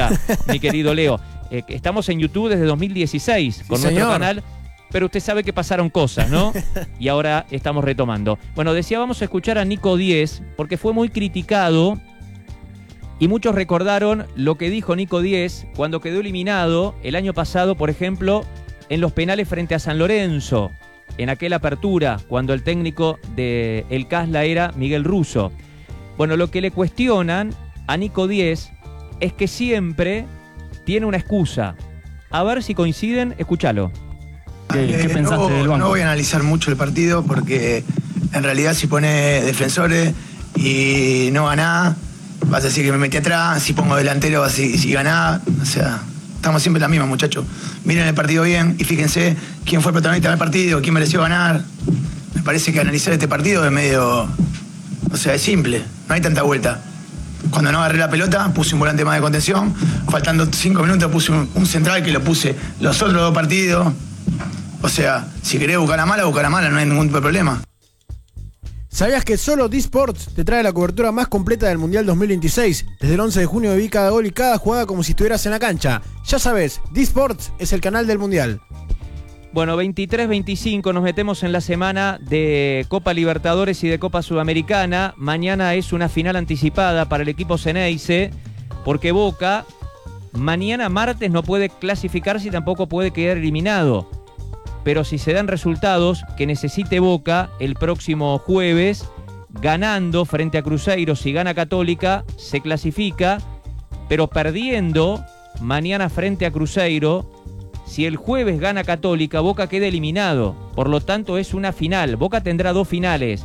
vuelta, mi querido Leo. Estamos en YouTube desde 2016 con nuestro canal, pero usted sabe que pasaron cosas, ¿no? Y ahora estamos retomando. Bueno, decía, vamos a escuchar a Nico Díez, porque fue muy criticado y muchos recordaron lo que dijo Nico Díez cuando quedó eliminado el año pasado, por ejemplo, en los penales frente a San Lorenzo, en aquella apertura, cuando el técnico del Casla era Miguel Russo. Bueno, lo que le cuestionan a Nico Díez es que siempre tiene una excusa. A ver si coinciden, escúchalo. ¿Qué pensaste del banco? No voy a analizar mucho el partido porque en realidad si pone defensores y no ganás, vas a decir que me metí atrás, si pongo delantero si ganás, o sea, estamos siempre en la misma, muchachos. Miren el partido bien y fíjense quién fue el protagonista del partido, quién mereció ganar. Me parece que analizar este partido es medio, o sea, es simple, no hay tanta vuelta. Cuando no agarré la pelota, puse un volante más de contención, faltando 5 minutos puse un central que lo puse los otros 2 partidos. O sea, si querés buscar la mala, no hay ningún problema. ¿Sabías que solo D-Sports te trae la cobertura más completa del Mundial 2026? Desde el 11 de junio viví cada gol y cada jugada como si estuvieras en la cancha. Ya sabes, D-Sports es el canal del Mundial. Bueno, 23-25 nos metemos en la semana de Copa Libertadores y de Copa Sudamericana. Mañana es una final anticipada para el equipo Ceneice, porque Boca mañana martes no puede clasificarse y tampoco puede quedar eliminado. Pero si se dan resultados que necesite Boca el próximo jueves, ganando frente a Cruzeiro, si gana Católica, se clasifica, pero perdiendo mañana frente a Cruzeiro, si el jueves gana Católica, Boca queda eliminado. Por lo tanto, es una final. Boca tendrá 2 finales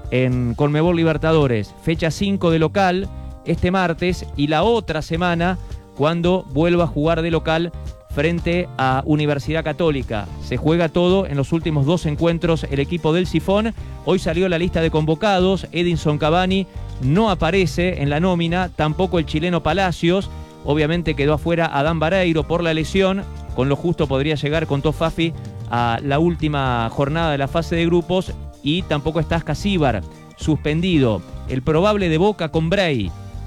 en Conmebol Libertadores. Fecha 5 de local este martes y la otra semana cuando vuelva a jugar de local frente a Universidad Católica. Se juega todo en los últimos 2 encuentros el equipo del Sifón. Hoy salió la lista de convocados. Edinson Cavani no aparece en la nómina, tampoco el chileno Palacios. Obviamente quedó afuera Adán Vareiro por la lesión. Con lo justo podría llegar con Tofafi a la última jornada de la fase de grupos. Y tampoco está Ascasíbar, suspendido. El probable de Boca con Bray.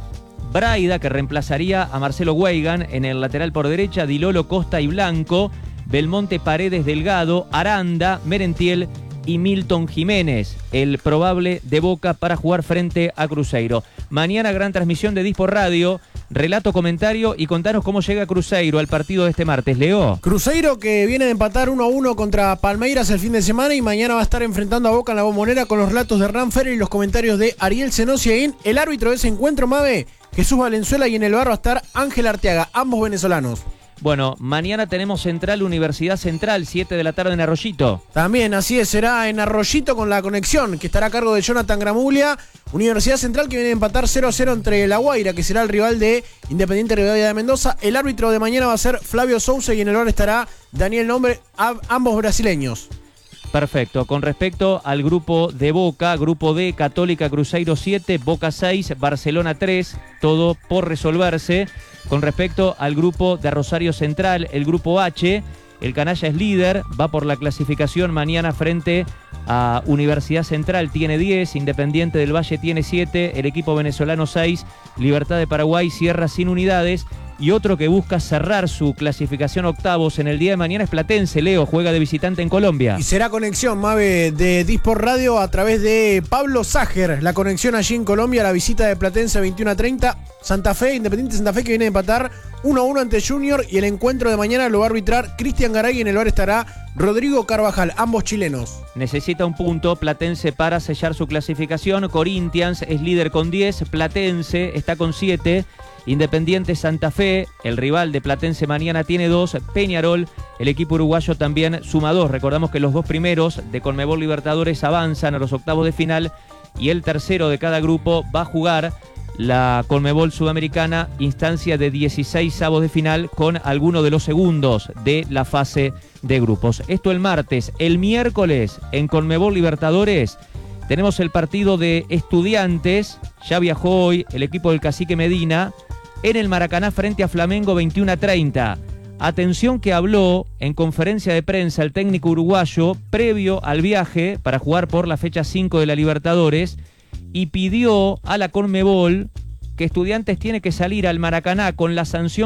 Braida, que reemplazaría a Marcelo Weigan en el lateral por derecha, Dilolo, Costa y Blanco, Belmonte, Paredes, Delgado, Aranda, Merentiel y Milton Jiménez, el probable de Boca para jugar frente a Cruzeiro. Mañana gran transmisión de Dispor Radio, relato, comentario y contanos cómo llega Cruzeiro al partido de este martes, Leo. Cruzeiro que viene de empatar 1-1 contra Palmeiras el fin de semana y mañana va a estar enfrentando a Boca en la Bombonera con los relatos de Hernán Ferrer y los comentarios de Ariel Senosiaín. El árbitro de ese encuentro, Mabe, Jesús Valenzuela, y en el bar va a estar Ángel Arteaga, ambos venezolanos. Bueno, mañana tenemos Central Universidad Central, 7 de la tarde en Arroyito. También, así es, será en Arroyito con la conexión, que estará a cargo de Jonathan Gramuglia. Universidad Central que viene a empatar 0-0 entre La Guaira, que será el rival de Independiente Rivadavia de Mendoza. El árbitro de mañana va a ser Flavio Sousa y en el bar estará Daniel Nombre, ambos brasileños. Perfecto. Con respecto al grupo de Boca, grupo D, Católica, Cruzeiro 7, Boca 6, Barcelona 3, todo por resolverse. Con respecto al grupo de Rosario Central, el grupo H, el canalla es líder, va por la clasificación mañana frente a Universidad Central, tiene 10, Independiente del Valle tiene 7, el equipo venezolano 6, Libertad de Paraguay cierra sin unidades. Y otro que busca cerrar su clasificación octavos en el día de mañana es Platense. Leo juega de visitante en Colombia. Y será conexión, Mabe, de Dispor Radio a través de Pablo Ságer. La conexión allí en Colombia, la visita de Platense 21:30. Santa Fe, Independiente Santa Fe que viene a empatar 1-1 ante Junior. Y el encuentro de mañana lo va a arbitrar Cristian Garay y en el bar estará Rodrigo Carvajal, ambos chilenos. Necesita un punto Platense para sellar su clasificación. Corinthians es líder con 10, Platense está con 7. Independiente Santa Fe, el rival de Platense mañana tiene 2, Peñarol, el equipo uruguayo también suma 2. Recordamos que los 2 primeros de Conmebol Libertadores avanzan a los octavos de final y el tercero de cada grupo va a jugar la Conmebol Sudamericana, instancia de 16avos de final con alguno de los segundos de la fase de grupos. Esto el martes. El miércoles en Conmebol Libertadores tenemos el partido de Estudiantes, ya viajó hoy el equipo del Cacique Medina, en el Maracaná frente a Flamengo 21:30. Atención que habló en conferencia de prensa el técnico uruguayo previo al viaje para jugar por la fecha 5 de la Libertadores y pidió a la Conmebol que Estudiantes tiene que salir al Maracaná con la sanción